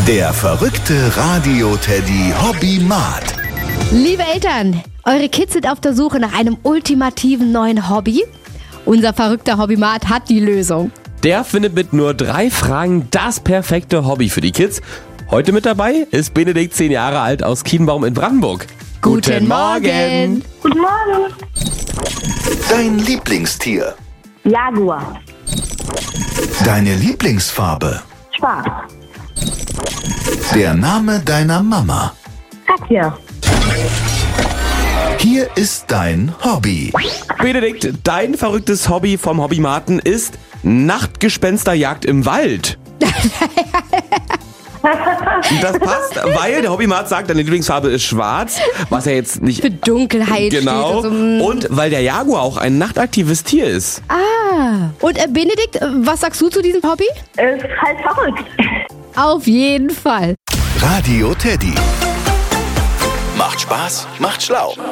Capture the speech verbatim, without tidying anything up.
Der verrückte Radio-Teddy Hobbymat. Liebe Eltern, eure Kids sind auf der Suche nach einem ultimativen neuen Hobby? Unser verrückter Hobbymat hat die Lösung. Der findet mit nur drei Fragen das perfekte Hobby für die Kids. Heute mit dabei ist Benedikt, zehn Jahre alt, aus Kienbaum in Brandenburg. Guten Morgen. Guten Morgen. Dein Lieblingstier. Jaguar. Deine Lieblingsfarbe. Schwarz. Der Name deiner Mama. Katja. Hier ist dein Hobby. Benedikt, dein verrücktes Hobby vom Hobbymaten ist Nachtgespensterjagd im Wald. Das passt, weil der Hobbymat sagt, deine Lieblingsfarbe ist schwarz, was ja jetzt nicht... Für Dunkelheit Genau. steht. Also, Und weil der Jaguar auch ein nachtaktives Tier ist. ah. Und äh, Benedikt, äh, was sagst du zu diesem Hobby? Ist halt verrückt. Auf jeden Fall. Radio Teddy. Macht Spaß, macht schlau.